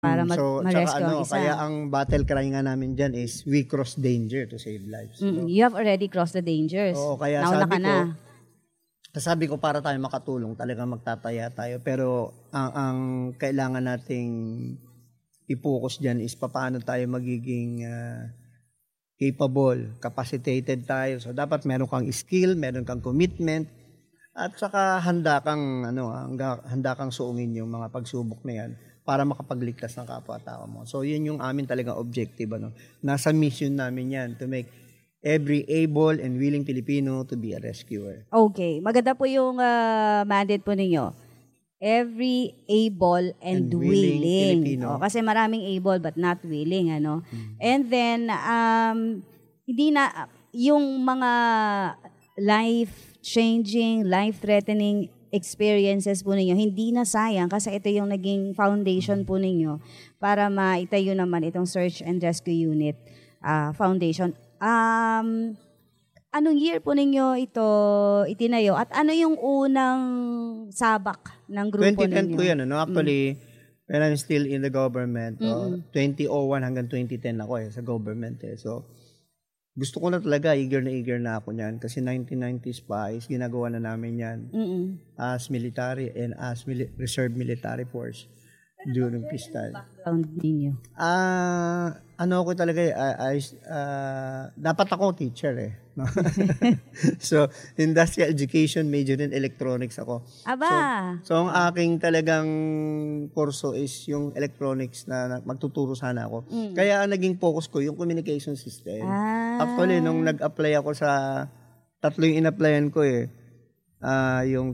para So, ma-rescue tsaka ang isa. kaya ang battle cry nga namin dyan is we cross danger to save lives. You have already crossed the dangers. Oo, kaya Nauna ka na. sabi ko para tayo makatulong, talagang magtataya tayo. Pero ang kailangan nating i-focus dyan is paano tayo magiging capable, capacitated tayo. So dapat meron kang skill, meron kang commitment, at saka handa kang suungin yung mga pagsubok na yan para makapagligtas ng kapwa-tao mo. So yun yung amin talagang objective. Nasa mission namin yan to make every able and willing Filipino to be a rescuer. Okay. Maganda po yung mandate po ninyo. Every able and willing. Filipino. Kasi maraming able but not willing. And then, hindi na, yung mga life-changing, life-threatening experiences po ninyo, hindi na sayang kasi ito yung naging foundation po ninyo para maitayo naman itong Search and Rescue Unit Foundation. Anong year po ninyo ito itinayo at ano yung unang sabak ng grupo 2010 ninyo? po yan. Actually, when I'm still in the government, 2001 hanggang 2010 ako sa government. So, gusto ko na talaga, eager na ako niyan. Kasi 1990s pa is ginagawa na namin yan as military and as reserve military force during peace time. Background ninyo? Ako talaga, dapat ako teacher So, industrial education, major in electronics ako. Aba! So ang aking talagang kurso is yung electronics na magtuturo sana ako. Kaya ang naging focus ko yung communication system. Actually, nung nag-apply ako sa tatlo yung in-applyan ko yung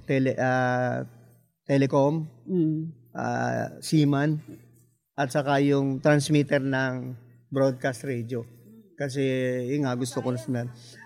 telecom, Seaman, at saka yung transmitter ng broadcast radio. Kasi yun nga gusto ko na.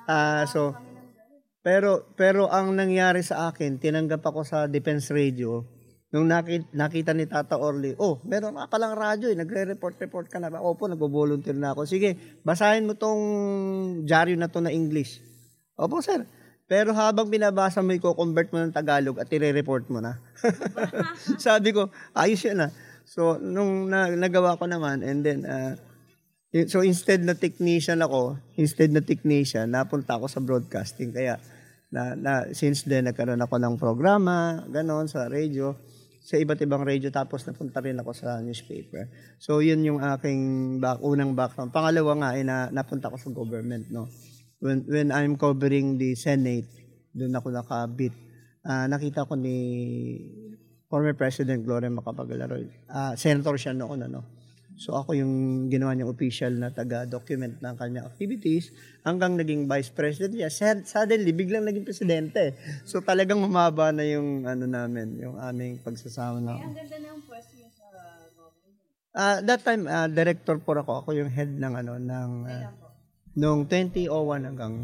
Pero ang nangyari sa akin, tinanggap ako sa Defense Radio. Nung nakita ni Tata Orly, meron ka palang radyo, nagre-report ka na ba? Opo, nag-volunteer na ako. Sige, basahin mo tong dyaryo na to na English. Opo, sir. Pero habang binabasa mo, i-convert mo ng Tagalog at i-report mo na. Sabi ko, ayos yan na. So, nung nagawa ko naman, and then, so instead na technician, napunta ako sa broadcasting. Kaya, since then, nagkaroon ako ng programa, ganon, sa radio, sa iba't ibang radio, tapos napunta rin ako sa newspaper. So, yun yung aking unang background. Pangalawa nga, napunta ako sa government, When I'm covering the Senate, doon ako nakabit. Nakita ko ni former President Gloria Macapagal-Arroyo. Senator siya noon, So ako yung ginawa niyang official na taga-document ng kanyang activities hanggang naging vice president niya. Suddenly, biglang naging presidente. So talagang humaba na yung namin, yung aming pagsasama na. Ang ganda ng pwesto niyo sa government. That time, director po ako. Ako yung head ng noong 2001 hanggang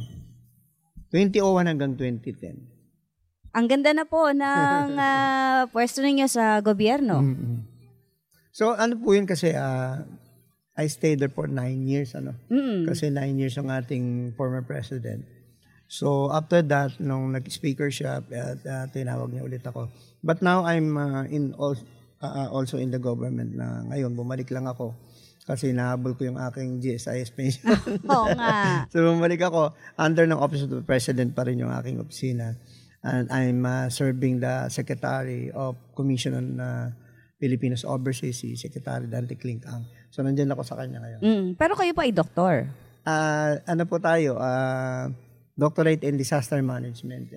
2010. Ang ganda na po ng pwesto ninyo sa gobyerno. So po yun kasi I stayed there for 9 years. Kasi 9 years ang ating former president. So after that, nung nag-speaker siya, tinawag niya ulit ako. But now I'm also in the government na ngayon. Bumalik lang ako. Kasi nahabol ko yung aking GSIS pension. Oo nga. So bumalik ako. Under ng Office of the President pa rin yung aking opisina. And I'm serving the Secretary of Commission on Filipinos Overseas, si Secretary Dante Clincang. So nandiyan ako sa kanya ngayon. Pero kayo pa ay doktor? Ano po tayo? Doctorate in Disaster Management.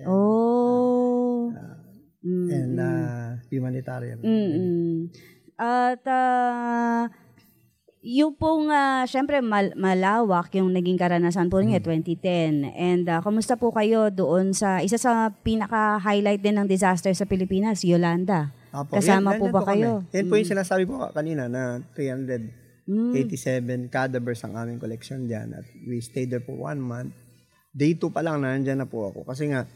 And humanitarian. At yung pong, syempre, malawak yung naging karanasan po niya, 2010. And kumusta po kayo doon sa, isa sa pinaka-highlight din ng disaster sa Pilipinas, Yolanda? Kasama po ba kayo? Yan po yung sinasabi ko kanina na 387 cadavers ang aming collection dyan. At we stayed there for 1 month. Day 2 pa lang, nandyan na po ako. Kasi nga,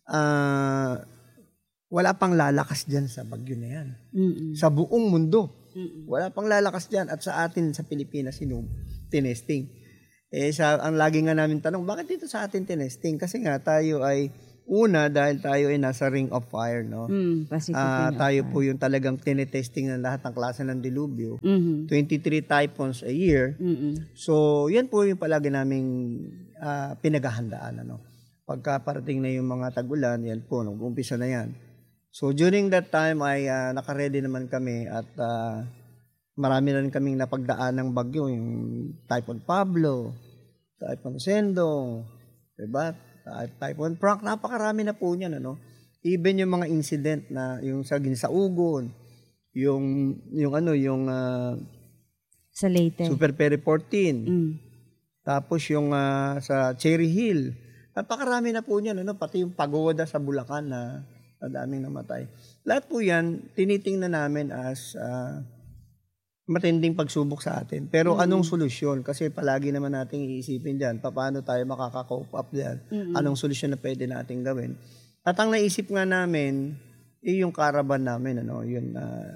wala pang lalakas dyan sa bagyo na yan. Sa buong mundo. Wala pang lalakas dyan. At sa atin, sa Pilipinas, tinesting. Ang lagi nga namin tanong, bakit dito sa atin tinesting? Kasi nga, tayo ay Una, dahil tayo ay nasa Ring of Fire, no? Pacific Ring of Tayo Fire. po yung talagang tinetesting ng lahat ng klase ng dilubyo. Mhm. 23 typhoons a year. Mm-mm. So, yan po yung palagi naming pinaghahandaan. Ano? Pagka parating na yung mga tag-ulan, yan po, nag-umpisa na yan. So, during that time ay naka-ready naman kami at marami na rin kaming napagdaan ng bagyo, yung Typhoon Pablo, Typhoon Sendong, diba? Typhoon Frank, napakarami na po niyan, ano? Even yung mga incident na yung sa Ginsaugon, yung Sa Leyte. Super Perry 14, Mm. tapos yung sa Cherry Hill. Napakarami na po niyan, ano? Pati yung pagoda sa Bulacan na daming namatay. Lahat po yan, tinitingnan namin as matinding pagsubok sa atin. Pero anong solusyon? Kasi palagi naman nating iisipin dyan, paano tayo makaka-cope up dyan? Anong solusyon na pwede nating gawin? At ang naisip nga namin, yung caravan namin, ano, yun,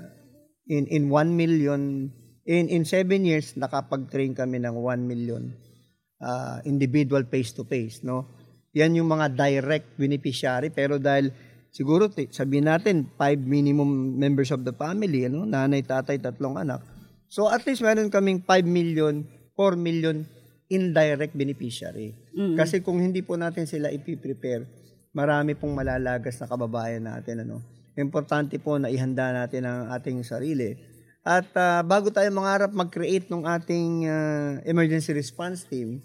in 1 million, in 7 years, nakapag-train kami ng 1 million individual face-to-face, no? Yan yung mga direct beneficiary, pero dahil siguro, sabihin natin, 5 minimum members of the family, ano? Nanay, tatay, 3 anak. So at least meron kaming 5 million, 4 million indirect beneficiary. Kasi kung hindi po natin sila ipiprepare, marami pong malalagas na kababayan natin. Ano? Importante po na ihanda natin ang ating sarili. At bago tayo mangarap mag-create ng ating emergency response team,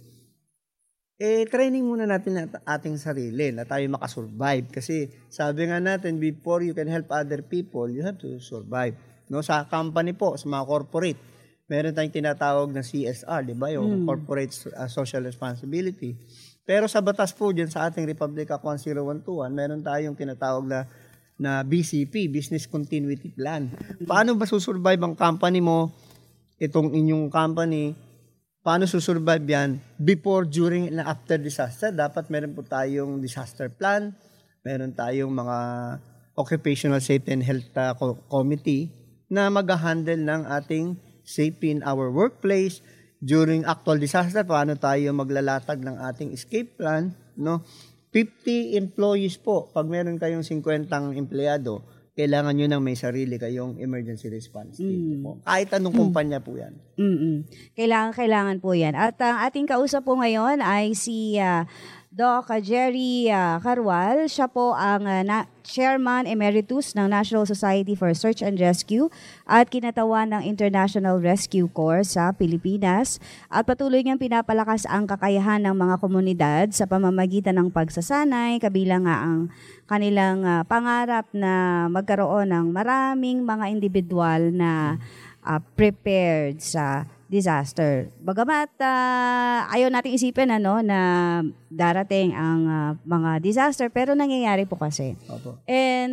training muna natin ang ating sarili na tayo makasurvive. Kasi sabi nga natin, before you can help other people, you have to survive. No, sa company po, sa mga corporate, meron tayong tinatawag na CSR, di ba? Yung corporate social responsibility. Pero sa batas po dyan sa ating Republic Act 10121, meron tayong tinatawag na BCP, Business Continuity Plan. Paano ba susurvive ang company mo, itong inyong company, paano susurvive yan before, during, and after disaster? Dapat meron po tayong disaster plan, meron tayong mga occupational safety and health committee na mag-handle ng ating safety in our workplace during actual disaster. Paano tayo maglalatag ng ating escape plan, no? 50 employees po. Pag meron kayong 50 empleyado, kailangan nyo nang may sarili kayong emergency response team. Kahit anong kumpanya po yan. Kailangan po yan. At ang ating kausap po ngayon ay si Doc Jerry Carwal. Siya po ang Chairman Emeritus ng National Society for Search and Rescue at kinatawan ng International Rescue Corps sa Pilipinas. At patuloy niyang pinapalakas ang kakayahan ng mga komunidad sa pamamagitan ng pagsasanay, kabilang nga ang kanilang pangarap na magkaroon ng maraming mga individual na prepared sa disaster. Bagamat ayaw nating isipin na darating ang mga disaster, pero nangyayari po kasi. Opo. And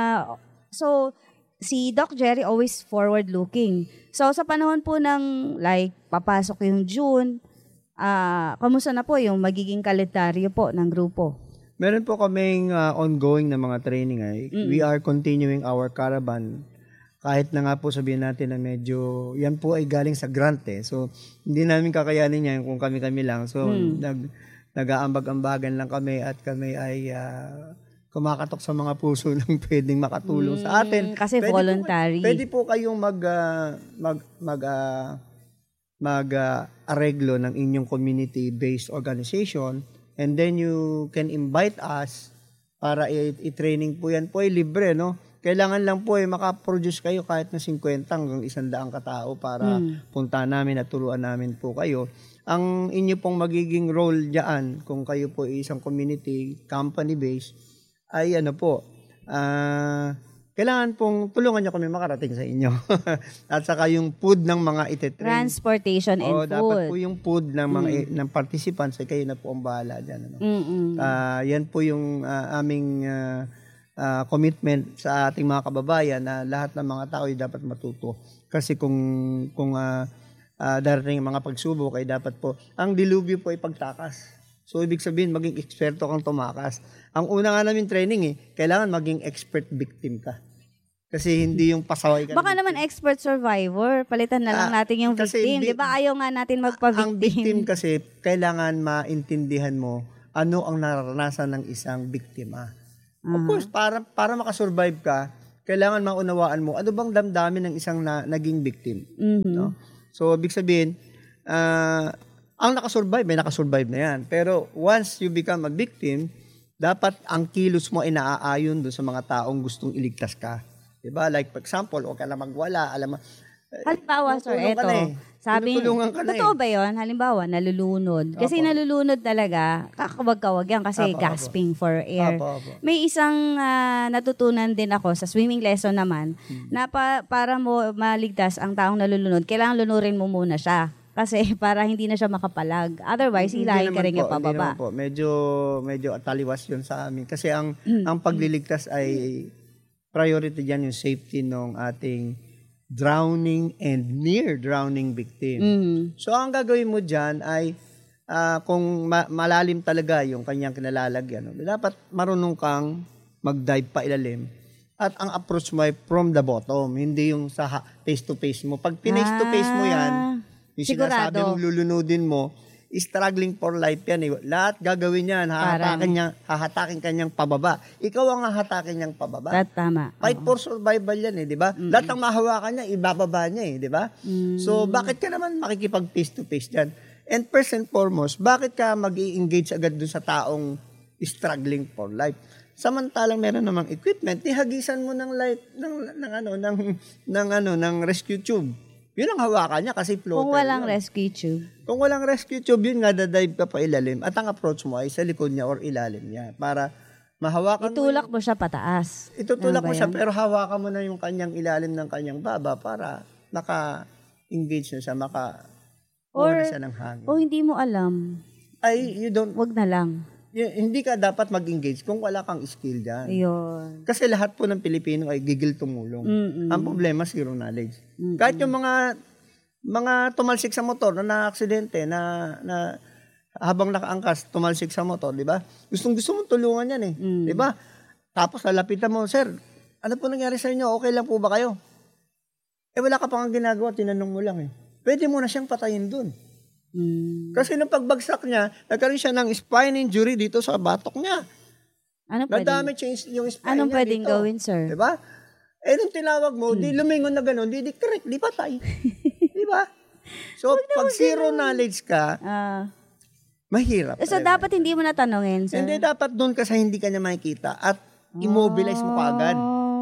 so si Doc Jerry always forward-looking. So sa panahon po ng papasok yung June, kamusta na po yung magiging kalendaryo po ng grupo? Meron po kaming ongoing na mga training. We are continuing our caravan. Kahit na nga po sabihin natin na medyo, yan po ay galing sa grant So, hindi namin kakayanin yan kung kami-kami lang. So, nag-aambag-ambagan lang kami at kami ay kumakatok sa mga puso ng pwedeng makatulong sa atin. Kasi pwede voluntary. Pwede po kayong mag-areglo ng inyong community-based organization and then you can invite us para i-training po yan po ay libre, no? Kailangan lang po makaproduce kayo kahit na 50 hanggang 100 katao para punta namin at turuan namin po kayo. Ang inyo pong magiging role diyan kung kayo po isang community, company-based, ay kailangan pong tulungan nyo kami makarating sa inyo. At saka yung food ng mga itetrain. Transportation and food. Dapat po yung food ng mga ng participants ay kayo na po ang bahala dyan. Yan po yung aming commitment sa ating mga kababayan na lahat ng mga tao ay dapat matuto. Kasi kung darating mga pagsubok ay dapat po, ang dilubyo po ay pagtakas. So, ibig sabihin, maging eksperto kang tumakas. Ang una nga namin training kailangan maging expert victim ka. Kasi hindi yung pasaway ka. Baka naman expert survivor, palitan na lang natin yung victim. Di ba ayaw nga natin magpa-victim? Ang victim kasi, kailangan maintindihan mo ano ang nararanasan ng isang biktima. Of course, para makasurvive ka, kailangan maunawaan mo ano bang damdamin ng isang naging victim. No? So, ibig sabihin, ang nakasurvive, may nakasurvive na yan. Pero once you become a victim, dapat ang kilos mo ay naaayon doon sa mga taong gustong iligtas ka. Diba? Like, for example, huwag ka na magwala. Alam mo, halimbawa, sir, eto. Sabi, totoo ba yun? Halimbawa, nalulunod. Kasi nalulunod talaga, kakawag-kawag yan kasi gasping for air. May isang natutunan din ako sa swimming lesson naman, na para mo maligtas ang taong nalulunod, kailangan lunurin mo muna siya. Kasi para hindi na siya makapalag. Otherwise, hilahin ka rin niya pababa. Po. Medyo taliwas yun sa amin. Kasi ang pagliligtas ay priority dyan yung safety ng ating drowning and near drowning victim. So, ang gagawin mo dyan ay kung malalim talaga yung kanyang kinalalagyan, dapat marunong kang mag-dive pa ilalim. At ang approach mo ay from the bottom, hindi yung sa face-to-face mo. Pag face-to-face mo yan, yung sinasabi mong lulunodin mo, struggling for life yan. Lahat gagawin yan. Hahatakin kanyang pababa. Ikaw ang hahatakin niyang pababa. Tama. Fight for survival yan di ba? Lahat ang mahawakan niya, ibababa niya di ba? So, bakit ka naman makikipag face-to-face dyan? And first and foremost, bakit ka mag-i-engage agad dun sa taong struggling for life? Samantalang meron namang equipment, hagisan mo ng light, ng rescue tube. Yun ang hawakan niya kasi floater. Kung walang rescue tube. Kung walang rescue tube, yun nga, dadive ka pa ilalim. At ang approach mo ay sa likod niya or ilalim niya. Para mahawakan Itulak mo siya pataas. Itutulak mo siya, pero hawakan mo na yung kanyang ilalim ng kanyang baba para maka-engage na siya, maka-kuha siya ng hangin. O hindi mo alam. Wag na lang. Hindi ka dapat mag-engage kung wala kang skill dyan. Ayun. Kasi lahat po ng Pilipino ay gigil tumulong. Ang problema, zero knowledge. Kahit yung mga tumalsik sa motor na na-aksidente, na habang nakaangkas, tumalsik sa motor, di ba? Gusto mong tulungan yan di ba? Tapos lalapitan mo, sir, ano po nangyari sa inyo? Okay lang po ba kayo? Wala ka pang ginagawa, tinanong mo lang Pwede mo na siyang patayin dun. Kasi nung pagbagsak niya, nagkaroon siya ng spine injury dito sa batok niya. Nadamage yung spine Anong niya pwedeng dito. gawin, sir? Diba? Nung tinawag mo, di lumingon na gano'n, di correct, di patay. Diba? So, pag zero knowledge ka, mahirap. So, dapat hindi mo natanongin, sir? Hindi, dapat doon ka sa hindi ka niya makikita at immobilize mo kaagad.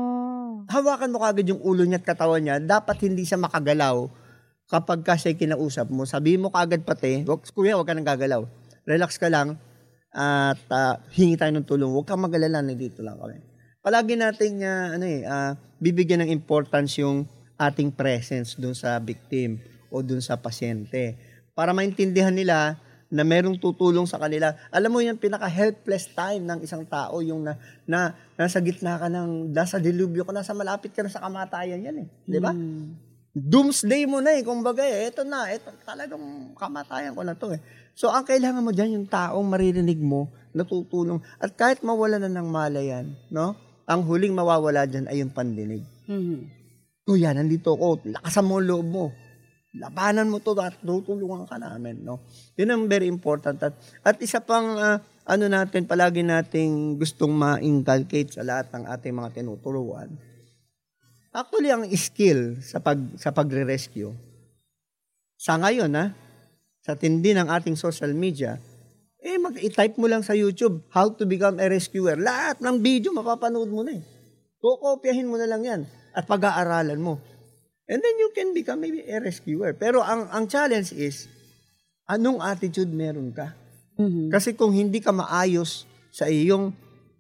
Hawakan mo kaagad yung ulo niya at katawan niya, dapat hindi siya makagalaw. Kapag kasi kinausap mo, sabihin mo kaagad pati, kuya, huwag ka nang gagalaw. Relax ka lang at hingi tayo ng tulong. Huwag kang mag-alala, dito lang kami. Palagi nating bibigyan ng importance yung ating presence dun sa victim o dun sa pasyente. Para maintindihan nila na merong tutulong sa kanila. Alam mo yung pinaka-helpless time ng isang tao, yung nasa gitna ka nasa dilubyo ka, nasa malapit ka na sa kamatayan yan Di ba? Doomsday mo na kumbaga ito talagang kamatayan ko na to So, ang kailangan mo dyan, yung taong maririnig mo, natutulong. At kahit mawala na ng malayan, no? Ang huling mawawala dyan ay yung pandinig. Yan, nandito ako, lakasan mo loob mo. Labanan mo to at tutulungan ka namin, no? Yun ang very important. At isa pang, palagi nating gustong ma-inculcate sa lahat ng ating mga tinuturuan. Actually, ang skill sa pagre-rescue, sa ngayon, sa tindi ng ating social media, i-type mo lang sa YouTube, how to become a rescuer. Lahat ng video, mapapanood mo na Kukopyahin mo na lang yan at pag-aaralan mo. And then you can become maybe a rescuer. Pero ang challenge is, anong attitude meron ka? Kasi kung hindi ka maayos sa iyong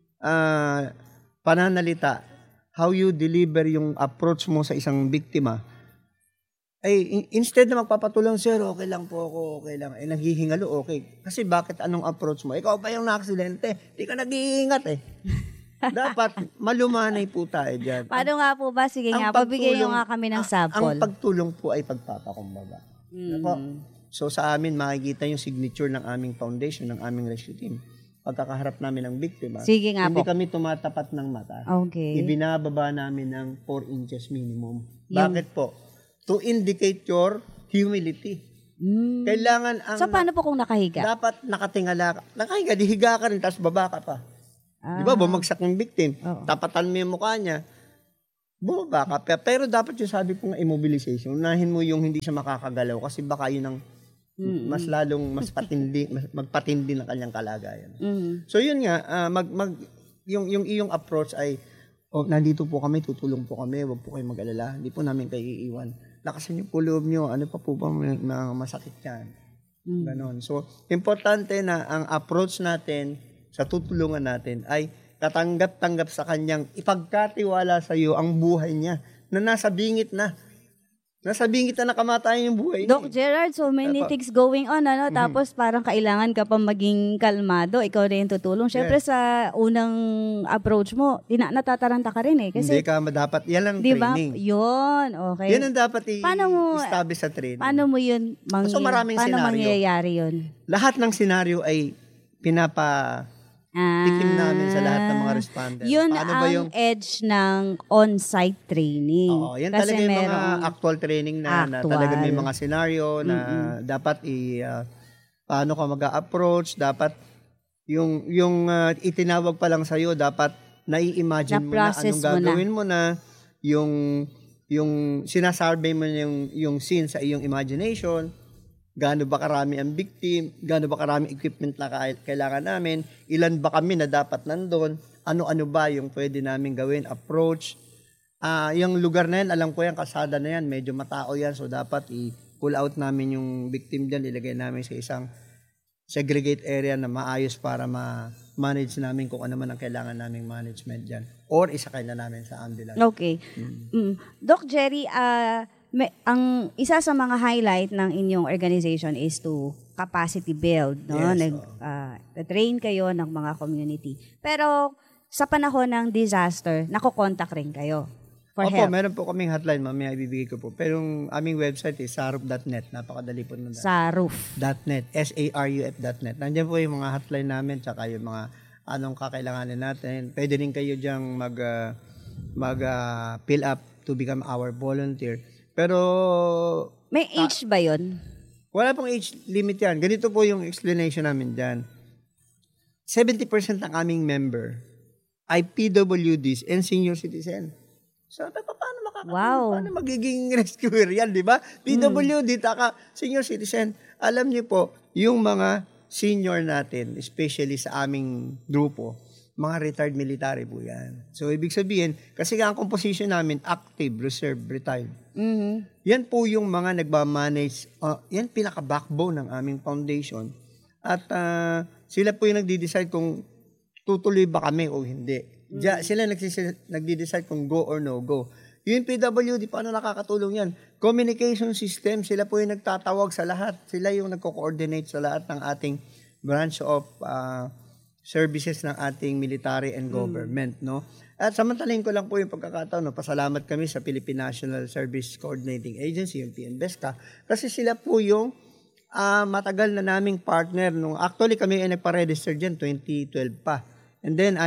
pananalita, how you deliver yung approach mo sa isang biktima, instead na magpapatulong, sir, okay lang po ako, okay lang. Naghihingalo, okay. Kasi bakit anong approach mo? Ikaw pa yung na-aksidente. Di ka nag-iingat Dapat malumanay po tayo dyan. Paano nga po ba? Sige nga, pabigyan nyo nga kami ng sample. Ang pagtulong po ay pagpapakumbaga. So sa amin, makikita yung signature ng aming foundation, ng aming rescue team. Pagkakaharap namin ng biktima, sige nga hindi po. kami tumatapat ng mata. Okay. Ibinababa namin ng 4 inches minimum. Bakit po? To indicate your humility. Kailangan So, paano po kung nakahiga? dapat nakatingala ka. Nakahiga, di higa ka rin, tapos baba ka pa. Di ba, bumagsak yung victim. Oo. Tapatan mo yung mukha niya. Bumaba ka pa. Pero dapat yung sabi ko nga, immobilization. Unahin mo yung hindi siya makakagalaw kasi baka yun ang mas lalong magpatindi ng kanyang kalagayan. So yun nga, yung iyong approach ay, nandito po kami, tutulong po kami, wag po kayong mag-alala, hindi po namin kayo iiwan. Lakasan niyo po loob niyo, ano pa po ba na masakit yan? Ganon. So, importante na ang approach natin sa tutulungan natin ay katanggap-tanggap sa kanyang ipagkatiwala sa iyo ang buhay niya na nasa bingit na. Nasa bingit na nakamatayan yung buhay niya. Doc Gerard, so many things going on, tapos parang kailangan ka pa maging kalmado, ikaw rin tutulong. Siyempre sa unang approach mo, natataranta ka rin Kasi, hindi ka dapat, yan ang diba? training. Yun, okay. Yan ang dapat i-establish sa training. Paano mo yun, So maraming paano senaryo. mangyayari yun? Lahat ng senaryo ay tikim namin sa lahat ng mga responders. Yun Paano ang ba yung edge ng on-site training. Oo, yan Kasi talaga yung mga actual training na talaga may mga senaryo na dapat paano ka mag-approach, dapat yung itinawag pa lang sa'yo, dapat nai-imagine mo na anong gagawin mo na, yung sinasurvey mo yung scene sa iyong imagination, gaano ba karami ang victim, gaano ba karami equipment na kailangan namin, ilan ba kami na dapat nandun, ano-ano ba yung pwede namin gawin, approach. Yung lugar na yan, alam ko yan, kasada na yan, medyo matao yan, so dapat i-pull out namin yung victim dyan, ilagay namin sa isang segregate area na maayos para ma-manage namin kung ano man ang kailangan naming management dyan. Or isakay na namin sa ambulance. Okay. Doc Jerry, ang isa sa mga highlight ng inyong organization is to capacity build, no? Yes, Train kayo ng mga community. Pero sa panahon ng disaster, nako-contact rin kayo for help. Meron po kaming hotline, mamaya ibibigay ko po. Pero yung aming website is saruf.net. Napakadali po nun. Saruf.net. saruf.net. Nandiyan po yung mga hotline namin, tsaka yung mga anong kakailanganin natin. Pwede rin kayo dyang fill up to become our volunteer. Pero may age ba yun? Wala pong age limit yan. Ganito po yung explanation namin dyan. 70% ng aming member ay PWDs and senior citizen. So, paano magiging rescuer yan, di ba? PWD, senior citizen. Alam niyo po, yung mga senior natin, especially sa aming grupo, mga retired military po yan. So, ibig sabihin, kasi ang composition namin, active, reserve, retired. Yan po yung mga nagmamanage, yan pinaka-backbone ng aming foundation. At sila po yung nagdi-decide kung tutuloy ba kami o hindi. Sila nagdi-decide kung go or no go. Yung PWD, paano nakakatulong yan? Communication system, sila po yung nagtatawag sa lahat. Sila yung nagko-coordinate sa lahat ng ating branch of services ng ating military and government, no? At samantalin ko lang po yung pagkakataon, no? Pasalamat kami sa Philippine National Service Coordinating Agency, yung PNBESCA, kasi sila po yung matagal na naming partner. No? Actually, kami ay nagpa-register dyan 2012 pa. And then,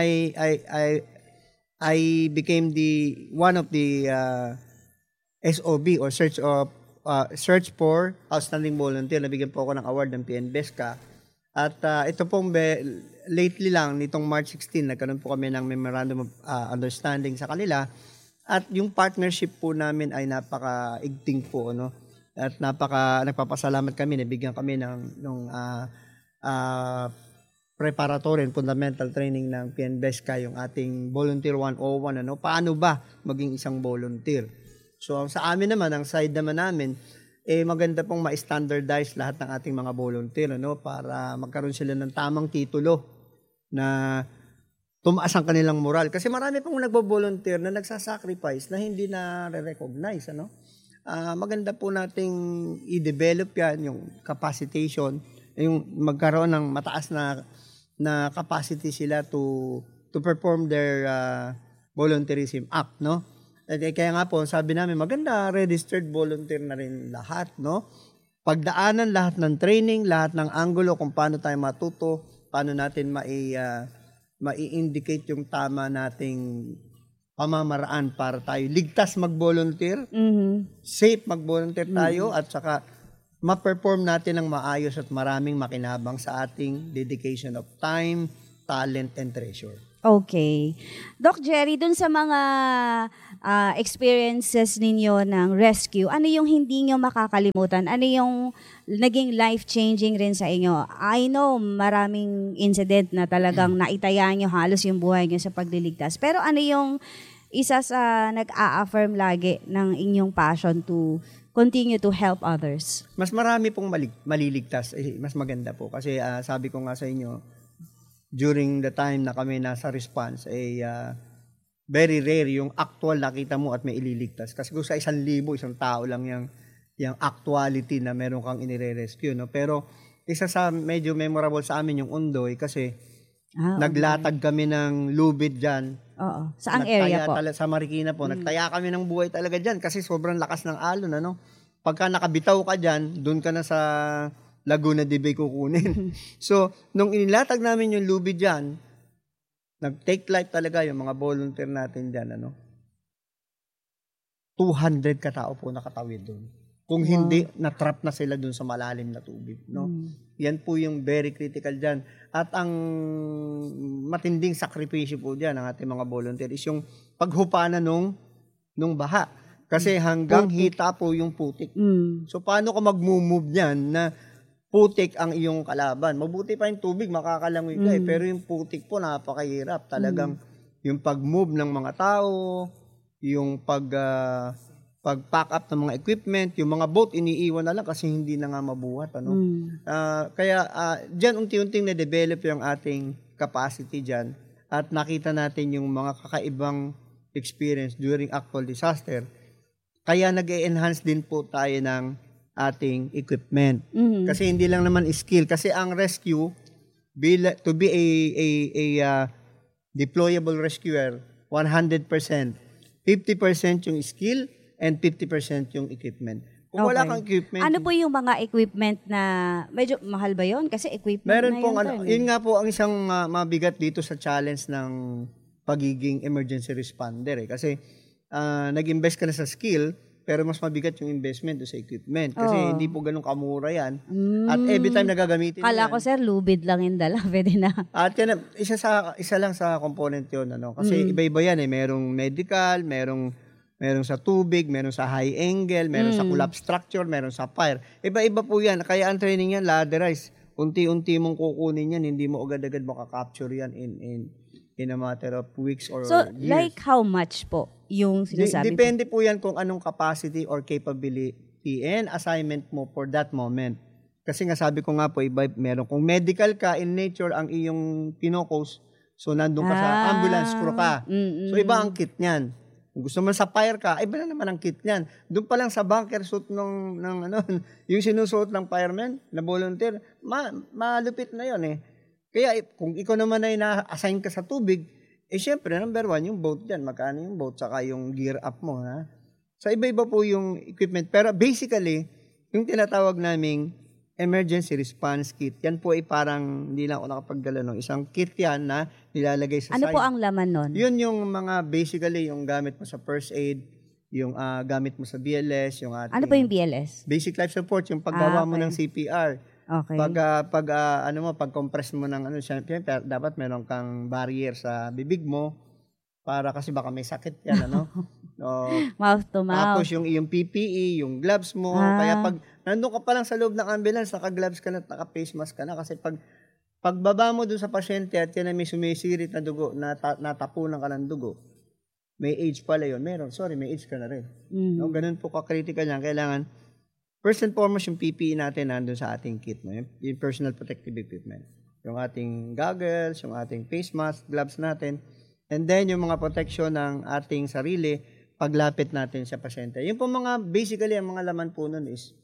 I became one of the SOB or Search for Outstanding Volunteer. Nabigyan po ako ng award ng PNBESCA. At ito pong lately lang, nitong March 16, nagkaroon po kami ng Memorandum of Understanding sa kanila. At yung partnership po namin ay napaka-igting po, no? At nagpapasalamat kami, nabigyan kami ng preparatory and fundamental training ng PNBESCA, yung ating Volunteer 101, ano? Paano ba maging isang volunteer? So, sa amin naman, ang side naman namin, maganda pong ma-standardize lahat ng ating mga volunteer, ano, para magkaroon sila ng tamang titulo na tumaas ang kanilang moral. Kasi marami pong nagbo-volunteer na nagsasacrifice na hindi na re-recognize, ano. Maganda po nating i-develop yan, yung capacitation, yung magkaroon ng mataas na capacity sila to perform their volunteerism act, no. At kaya nga po, sabi namin, maganda, registered volunteer na rin lahat, no? Pagdaanan lahat ng training, lahat ng angulo kung paano tayo matuto, paano natin mai-indicate yung tama nating pamamaraan para tayo ligtas mag-volunteer, safe mag-volunteer tayo, at saka ma-perform natin ng maayos at maraming makinabang sa ating dedication of time, talent, and treasure. Okay. Doc Jerry, dun sa mga experiences ninyo ng rescue, ano yung hindi nyo makakalimutan? Ano yung naging life-changing rin sa inyo? I know maraming incident na talagang naitaya nyo halos yung buhay nyo sa pagliligtas. Pero ano yung isa sa nag-a-affirm lagi ng inyong passion to continue to help others? Mas marami pong maliligtas. Mas maganda po. Kasi sabi ko nga sa inyo, during the time na kami nasa response, very rare yung actual nakita mo at may ililigtas. Kasi kung sa 1,000, isang tao lang yung actuality na meron kang inire-rescue. No? Pero isa sa medyo memorable sa amin yung Undoy kasi naglatag kami ng lubid dyan. Oo. Saang area po? Sa Marikina po. Nagtaya kami ng buhay talaga dyan kasi sobrang lakas ng alon. Ano? Pagka nakabitaw ka dyan, doon ka na sa Laguna de Bay kukunin. So, nung inilatag namin yung lubid dyan, nag-take life talaga yung mga volunteer natin dyan. 200 katao po nakatawid doon. Kung hindi, natrap na sila doon sa malalim na tubig. No? Yan po yung very critical dyan. At ang matinding sakripisyo po dyan ng ating mga volunteer is yung paghupana nung baha. Kasi hanggang hita po yung putik. So, paano ka mag-move niyan na putik ang iyong kalaban? Mabuti pa yung tubig, makakalangoy ka pero yung putik po, napakahirap. Talagang yung pag-move ng mga tao, yung pag-pack up ng mga equipment, yung mga boat, iniiwan na lang kasi hindi na nga mabuhat. Ano? Kaya dyan unti-unting na-develop yung ating capacity dyan at nakita natin yung mga kakaibang experience during actual disaster. Kaya nag-enhance din po tayo ng ating equipment. Kasi hindi lang naman skill. Kasi ang rescue, to be a deployable rescuer, 100%. 50% yung skill and 50% yung equipment. Kung wala kang equipment... Ano po yung mga equipment na medyo mahal ba yun? Kasi equipment meron na pong, yun. Yun nga po ang isang mabigat dito sa challenge ng pagiging emergency responder. Kasi nag-invest ka na sa skill, pero mas mabigat yung investment sa equipment. Kasi hindi po ganun kamura yan. At every time nagagamitin Kala ko, sir, lubid lang yung dala. Pwede na. At yan, isa lang sa component yun. Kasi iba-iba yan. Merong medical, merong sa tubig, meron sa high angle, meron sa collapse structure, meron sa fire. Iba-iba po yan. Kaya ang training yan, ladderized. Unti-unti mong kukunin yan. Hindi mo agad-agad makakapture yan in a matter of weeks or so, years. like how much po yung sinasabi? Depende po yan kung anong capacity or capability and assignment mo for that moment. Kasi nga sabi ko nga po, meron kung medical ka in nature ang iyong pinokos, so nandun ka sa ambulance crew ka. So iba ang kit niyan. Kung gusto mo sa fire ka, iba na naman ang kit niyan. Doon pa lang sa bunker suit yung sinusuot ng fireman na volunteer, malupit na yon eh. Kaya kung ikaw naman ay na-assign ka sa tubig, syempre, number 1, yung boat dyan. Magkano yung boat, saka yung gear up mo. Ha? So, iba-iba po yung equipment. Pero basically, yung tinatawag naming emergency response kit, yan po ay parang, hindi lang ako nakapagdala, no? Isang kit yan na nilalagay sa ano side. Po ang laman nun? Yun yung mga, basically, yung gamit mo sa first aid, yung gamit mo sa BLS, yung ating... Ano po yung BLS? Basic life support, yung paggawa mo ng CPR. Okay. Pag-compress mo ng syempre, dapat meron kang barrier sa bibig mo para kasi baka may sakit yan, Mouth to mouth. Tapos yung iyong PPE, yung gloves mo. Kaya pag nandun ka pa lang sa loob ng ambulance, naka-gloves ka na, naka-face mask ka na kasi pagbaba mo dun sa pasyente at yan ay may sumisirit na dugo, natapunan ka ng dugo, may age pala yun. May age ka na rin. Ganun po ka-critical yan. Kailangan first and foremost, yung PPE natin nandun sa ating kit, yung personal protective equipment. Yung ating goggles, yung ating face mask, gloves natin, and then yung mga protection ng ating sarili paglapit natin sa pasyente. Yung po basically, ang mga laman po nun is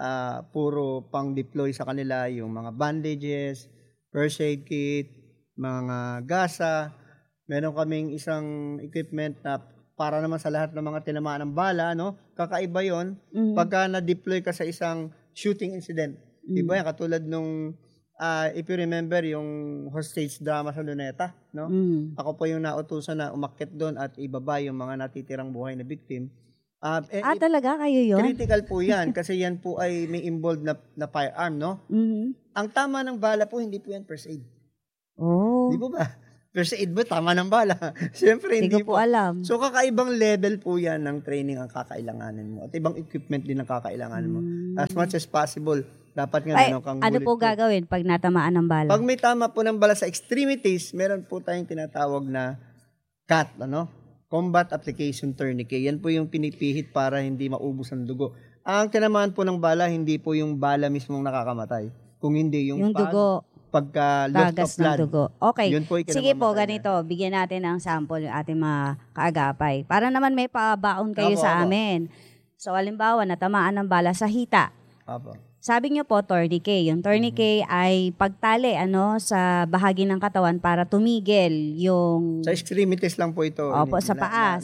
puro pang-deploy sa kanila, yung mga bandages, first aid kit, mga gasa. Meron kaming isang equipment na para naman sa lahat ng mga tinamaan ng bala, kakaiba yon pagka na-deploy ka sa isang shooting incident. Iba yan, katulad nung, if you remember, yung hostage drama sa Luneta, Ako po yung nautusan na umakyat doon at ibaba yung mga natitirang buhay na victim. Talaga kayo yun? Critical po yan kasi yan po ay may involved na firearm, no? Ang tama ng bala po, hindi po yan first aid. Oh. Di po ba? First aid ba? Tama ng bala. Siyempre, hindi po alam. So, kakaibang level po yan ng training ang kakailanganin mo. At ibang equipment din ang kakailanganin mo. As much as possible, dapat nga meron kang ano po gagawin pag natamaan ng bala? Pag may tama po ng bala sa extremities, meron po tayong tinatawag na CAT, Combat Application Tourniquet. Yan po yung pinipihit para hindi maubos ang dugo. Ang tinamaan po ng bala, hindi po yung bala mismong nakakamatay. Kung hindi, yung dugo. Pagka-loss of blood. Ng dugo. Okay. Yun po Sige po, ganito. Bigyan natin ng sample yung ating mga kaagapay. Para naman may pabaon kayo sa amin. So, halimbawa, natamaan ng bala sa hita. Apo. Sabi niyo po, tourniquet. Yung tourniquet ay pagtali sa bahagi ng katawan para tumigil yung... Sa extremities lang po ito. Opo, sa paa.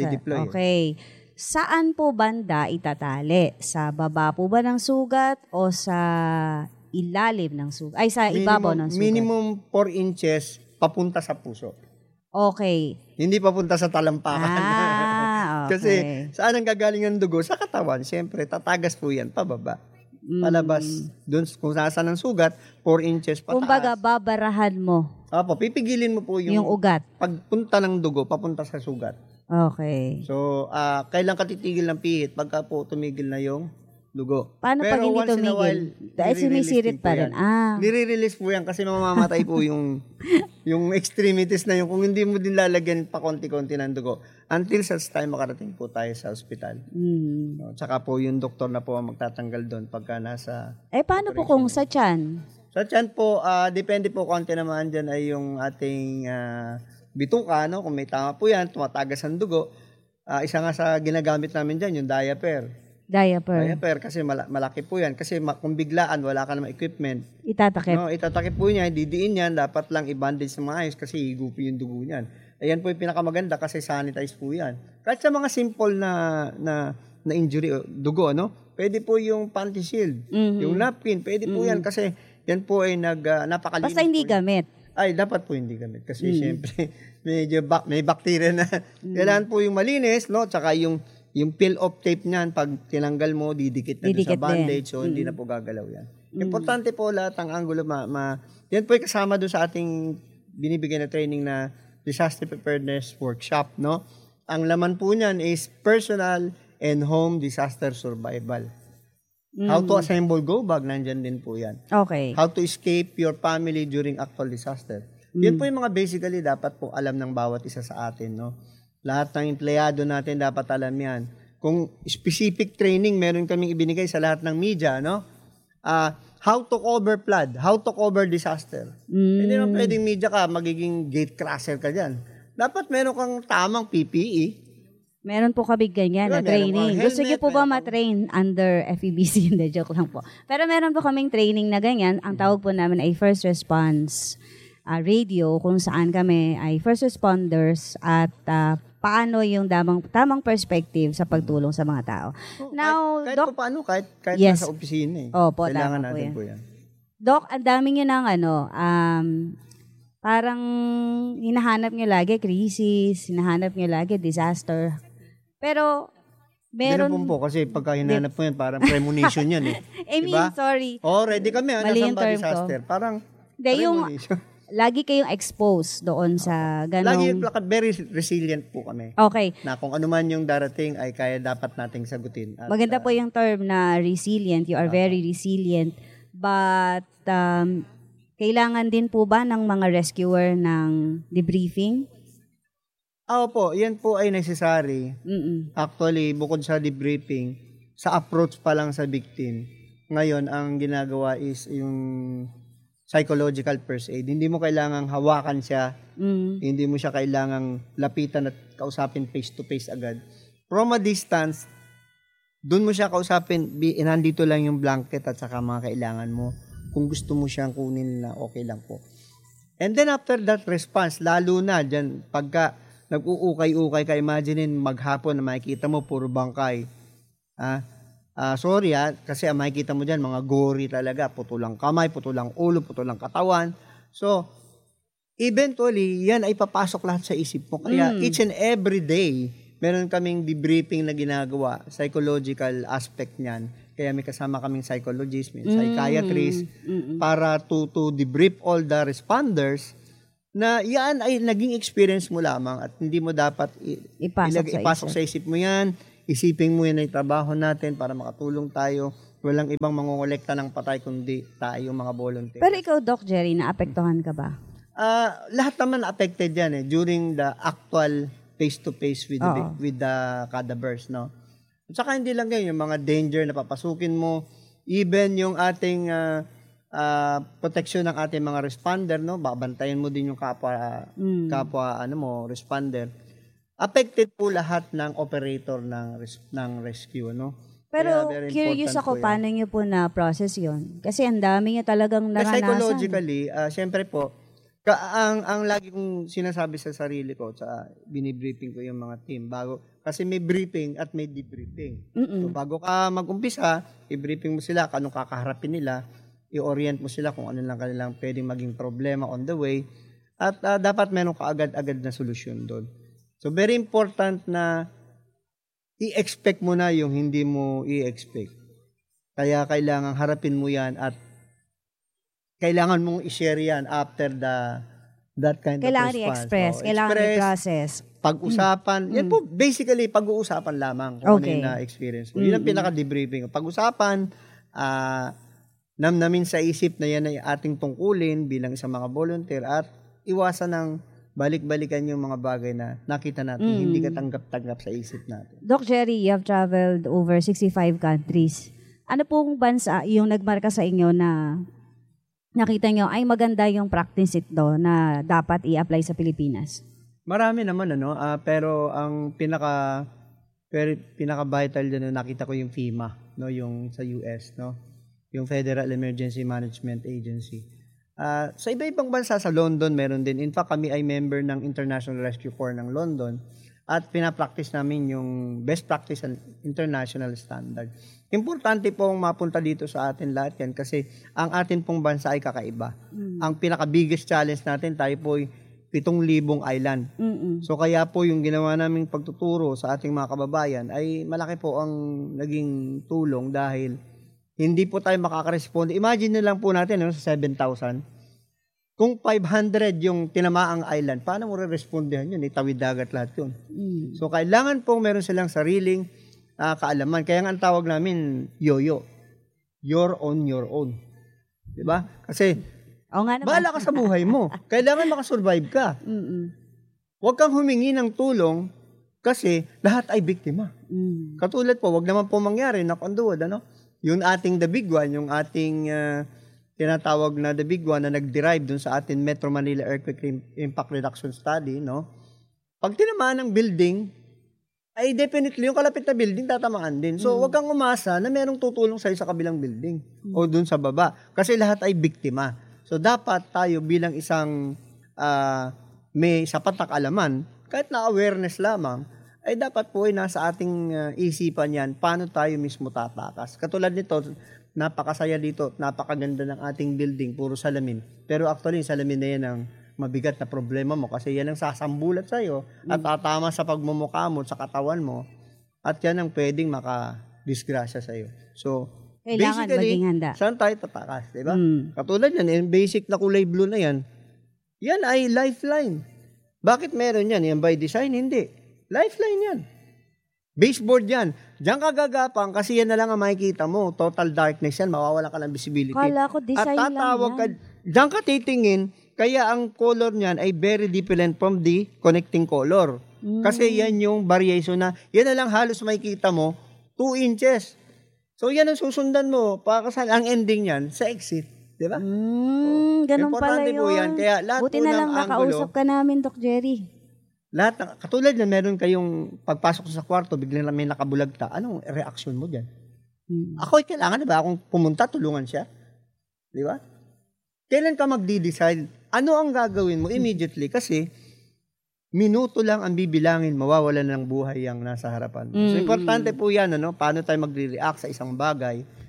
Okay. Saan po banda itatali? Sa baba po ba ng sugat o sa ilalim ng sugat? Ay, sa ibabaw ng sugat? Minimum 4 inches papunta sa puso. Okay. Hindi papunta sa talampakan. Okay. Kasi saan ang gagaling ang dugo? Sa katawan. Siyempre, tatagas po yan pababa. Palabas. Doon kung saan ang sugat, 4 inches pataas. Kumbaga, babarahan mo. Opo, pipigilin mo po yung ugat. Pagpunta ng dugo, papunta sa sugat. Okay. So, kailan ka titigil ng pihit? Pagka po tumigil na yung dugo. Paano pag hindi tumigil? Dahil sumisirit pa rin. Nire-release po yan kasi mamamatay po yung extremities na yun. Kung hindi mo din lalagyan pa konti-konti ng dugo. Until such time makarating po tayo sa ospital. Tsaka po yung doktor na po ang magtatanggal doon pagka nasa... paano po kung sa tiyan? Sa tiyan po, depende po konti naman dyan ay yung ating bituka, kung may tama po yan, tumatagas ang dugo. Isa nga sa ginagamit namin dyan, yung diaper. Diaper kasi malaki po yan. Kasi kung biglaan, wala ka namang equipment. Itatakip. Itatakip po niya, didiin yan, dapat lang i-bandage sa maayos kasi higupi yung dugo niyan. Ayan po yung pinakamaganda kasi sanitize po yan. Kahit sa mga simple na injury, dugo, pwede po yung panty shield, yung napkin, pwede po yan kasi yan po ay napakalinis. Basta hindi gamit. Ay, dapat po hindi gamit kasi syempre medyo may bacteria na. Kailangan po yung malinis, tsaka yung peel-off tape niyan, pag tinanggal mo, didikit na sa bandage, so hindi na po gagalaw yan. Importante po lahat ang angulo. Yan po ay kasama doon sa ating binibigyan na training na Disaster Preparedness Workshop. Ang laman po niyan is personal and home disaster survival. How to assemble go bag, nandyan din po yan. Okay. How to escape your family during actual disaster. Yan po yung mga basically dapat po alam ng bawat isa sa atin. Lahat ng empleyado natin dapat alam yan. Kung specific training, meron kaming ibinigay sa lahat ng media, how to cover flood, how to cover disaster. Hindi naman pwedeng media ka, magiging gate crasher ka dyan. Dapat meron kang tamang PPE. Meron po kami ganyan na training. Gusto niyo po ba ma-train under FEBC? Hindi, joke lang po. Pero meron po kaming training na ganyan. Ang tawag po namin ay First Response Radio, kung saan kami ay first responders at paano yung tamang perspective sa pagtulong sa mga tao. Now, kahit Doc, paano, kahit yes. Nasa opisina Opo, kailangan tama natin po yan. Doc, ang dami nyo ng parang hinahanap nyo lagi crisis, hinahanap nyo lagi disaster. Pero, meron... Hindi po kasi pagka hinanap mo yan, parang premonition yan diba? Sorry. Ready kami. Mali yung term disaster. ko. Parang premonition. Lagi kayong exposed doon sa ganong... Lagi, very resilient po kami. Okay. Na kung ano man yung darating ay kaya dapat nating sagutin. At, maganda po yung term na resilient. You are very resilient. But, kailangan din po ba ng mga rescuer ng debriefing? Opo, yan po ay necessary. Actually, bukod sa debriefing, sa approach pa lang sa victim, ngayon, ang ginagawa is yung psychological first aid. Hindi mo kailangang hawakan siya. Hindi mo siya kailangang lapitan at kausapin face-to-face agad. From a distance, doon mo siya kausapin, nandito lang yung blanket at saka mga kailangan mo. Kung gusto mo siyang kunin na okay lang po. And then after that response, lalo na dyan, pagka nag-uukay-ukay ka, imaginein maghapon na makikita mo, puro bangkay. Sorry kasi makikita mo dyan, mga gory talaga, putulang kamay, putulang ulo, putulang katawan. So, eventually, yan ay papasok lahat sa isip mo. Kaya each and every day, meron kaming debriefing na ginagawa, psychological aspect niyan. Kaya may kasama kaming psychologist, may psychiatrist, para to debrief all the responders na yan ay naging experience mo lamang at hindi mo dapat ipasok sa isip mo yan. Isipin mo yan ay trabaho natin para makatulong tayo. Walang ibang mangongolekta ng patay kundi tayo mga volunteer. Pero ikaw, Doc Jerry, naapektuhan ka ba? Lahat naman affected yan during the actual face-to-face with the cadavers, no? At saka hindi lang ganyan, yung mga danger na papasukin mo, even yung ating protection ng ating mga responder, no? Babantayan mo din yung kapwa responder. Affected po lahat ng operator ng rescue, no? Pero curious ako paano niyo po na-process yun. Kasi ang dami niya talagang naranasan. Psychologically, syempre po, ang lagi kong sinasabi sa sarili ko, binibriefing ko yung mga team kasi may briefing at may debriefing. So bago ka mag-umpisa, i-briefing mo sila kung anong kakaharapin nila, i-orient mo sila kung ano lang kanilang pwedeng maging problema on the way, at dapat meron ka agad-agad na solusyon doon. So very important na i-expect mo na yung hindi mo i-expect. Kaya kailangan harapin mo yan at kailangan mong i-share yan after that kind kailangan of response. I-express, kailangan i-process. Pag-usapan, yan po basically pag-uusapan lamang kung ano yung na-experience mo. Yun ang pinaka-debriefing. Pag-usapan, namnamin sa isip na yan ay ating tungkulin bilang isang mga volunteer at iwasan ng balik-balikan yung mga bagay na nakita natin, hindi ka tanggap-tanggap sa isip natin. Doc Jerry, you have traveled over 65 countries. Ano pong bansa yung nagmarka sa inyo na nakita nyo ay maganda yung practice ito na dapat i-apply sa Pilipinas? Marami naman, pero ang pinaka-vital dyan na nakita ko yung FEMA, no, yung sa US, no, yung Federal Emergency Management Agency. Sa iba-ibang bansa, sa London, meron din. In fact, kami ay member ng International Rescue Corps ng London at pinapractice namin yung best practice and international standard. Importante pong mapunta dito sa atin lahat yan kasi ang atin pong bansa ay kakaiba. Ang pinaka-biggest challenge natin, tayo po ay 7,000 island. So kaya po yung ginawa naming pagtuturo sa ating mga kababayan ay malaki po ang naging tulong dahil hindi po tayo makaka-responde. Imagine na lang po natin sa 7,000. Kung 500 yung tinamaang island, paano mo re-respondehan yun? Itawid dagat lahat yun. So kailangan pong meron silang sariling kaalaman. Kaya nga ang tawag namin, yoyo. You're on your own. Diba? Kasi, bahala ka sa buhay mo. Kailangan makasurvive ka. Huwag kang humingi ng tulong kasi lahat ay biktima. Katulad po, huwag naman po mangyari, knock on the wood, yung ating the big one, yung ating tinatawag na the big one na nag-derive dun sa ating Metro Manila Earthquake Impact Reduction Study, pag tinamaan ng building, ay definitely yung kalapit na building tatamaan din. So, huwag kang umasa na merong tutulong sa'yo sa kabilang building o dun sa baba. Kasi lahat ay biktima. So, dapat tayo bilang isang may sapat na kaalaman, kahit na awareness lamang, ay dapat po ay nasa ating isipan yan, paano tayo mismo tatakas. Katulad nito, napakasaya dito, napakaganda ng ating building, puro salamin. Pero actually, salamin na yan ang mabigat na problema mo kasi yan ang sasambulat sa'yo at tatama sa pagmumukha mo, sa katawan mo at yan ang pwedeng makadisgrasya sa'yo. So, kailangan maging handa. Saan tayo tatakas, di ba? Katulad yan, yung basic na kulay blue na yan ay lifeline. Bakit meron yan? Yan by design? Hindi. Lifeline yan. Baseboard yan. Diyan ka gagapang kasi yan na lang ang makikita mo. Total darkness yan. Mawawala ka ng visibility. Kala ko design at tatawag lang yan. Diyan ka titingin, kaya ang color niyan ay very different from the connecting color. Kasi yan yung variation na, yan na lang halos makikita mo, 2 inches. So yan ang susundan mo, ang ending niyan sa exit. Di ba? Ganun pala yun. Po yan. Kaya lahat buti na lang nakausap ka namin, Doc Jerry. Katulad na meron kayong pagpasok sa kwarto, biglang may nakabulagta. Anong reaction mo dyan? Ako, kailangan na ba akong pumunta, tulungan siya? Di ba? Kailan ka magdi-decide? Ano ang gagawin mo immediately? Kasi, minuto lang ang bibilangin, mawawalan ng buhay ang nasa harapan. So, importante po yan, paano tayo magre-react sa isang bagay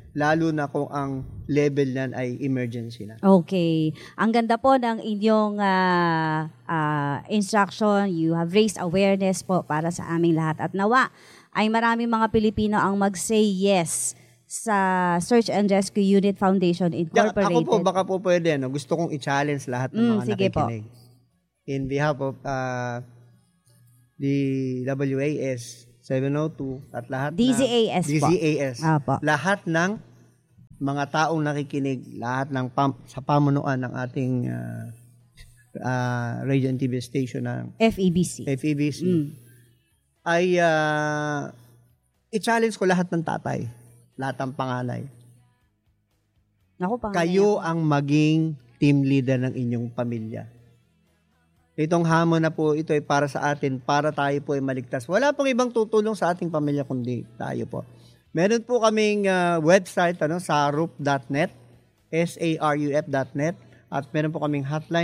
lalo na kung ang level niyan ay emergency na. Okay. Ang ganda po ng inyong instruction. You have raised awareness po para sa aming lahat. At nawa ay maraming mga Pilipino ang mag-say yes sa Search and Rescue Unit Foundation Incorporated. Ako po, baka po pwede. No? Gusto kong i-challenge lahat ng mga sige nakikinig. Po. In behalf of the WAS 702 at lahat DZAS po. Lahat ng mga taong nakikinig, lahat ng sa pamunuan ng ating radio and TV station ng FEBC ay i-challenge ko lahat ng tatay, lahat ng panganay. Kayo ang maging team leader ng inyong pamilya. Itong hamon na po, ito ay para sa atin, para tayo po ay maligtas. Wala pong ibang tutulong sa ating pamilya kundi tayo po. Meron po kaming website, saruf.net, saruf.net, at meron po kaming hotline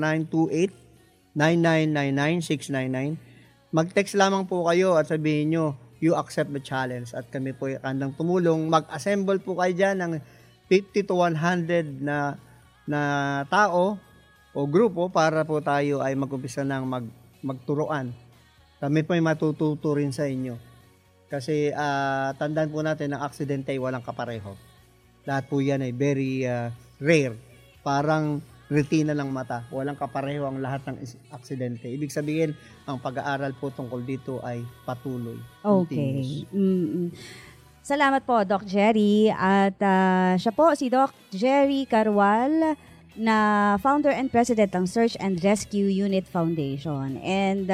0928-9999-699. Mag-text lamang po kayo at sabihin nyo, you accept the challenge. At kami po ay handang tumulong. Mag-assemble po kayo dyan ng 50 to 100 na tao o grupo para po tayo ay mag-umpisa ng magturuan. Kami po ay matututo rin sa inyo. Kasi tandaan po natin ang aksidente ay walang kapareho. Lahat po yan ay very rare. Parang retina ng mata. Walang kapareho ang lahat ng aksidente. Ibig sabihin, ang pag-aaral po tungkol dito ay patuloy. Okay. Salamat po, Doc Jerry. At siya po si Doc Jerry Carwal, na founder and president ng Search and Rescue Unit Foundation. And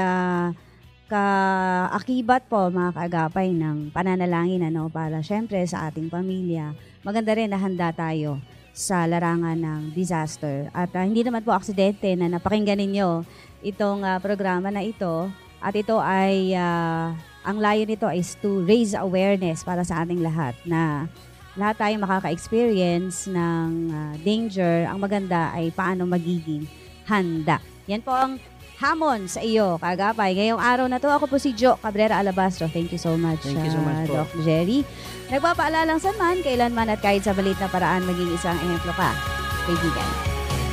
kaakibat po mga kaagapay ng pananalangin para syempre sa ating pamilya. Maganda rin na handa tayo sa larangan ng disaster. At hindi naman po aksidente na napakinggan ninyo itong programa na ito. At ito ay, ang layo nito is to raise awareness para sa ating lahat na lahat tayo makaka-experience ng danger. Ang maganda ay paano magiging handa. Yan po ang hamon sa iyo, kaagapay. Ngayong araw na to, ako po si Jo Cabrera Alabastro. Thank you so much, Doc Jerry. Nagpapaalalang saan man, kailanman at kahit sa balit na paraan, maging isang ehemplo ka, kaibigan.